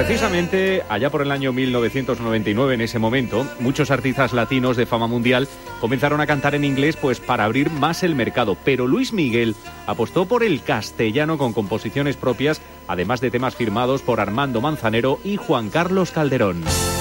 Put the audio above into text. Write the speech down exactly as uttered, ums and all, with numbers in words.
precisamente allá por el año mil novecientos noventa y nueve, en ese momento, muchos artistas latinos de fama mundial comenzaron a cantar en inglés pues para abrir más el mercado. Pero Luis Miguel apostó por el castellano con composiciones propias, además de temas firmados por Armando Manzanero y Juan Carlos Calderón.